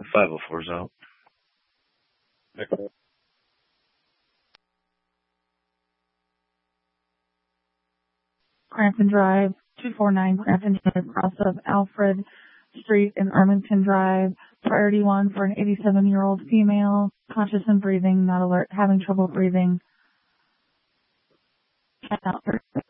504's out. Crampton Drive, 249 Crampton Drive, cross of Alfred Street and Armington Drive. Priority 1 for an 87-year-old female, conscious and breathing, not alert, having trouble breathing. 10 out.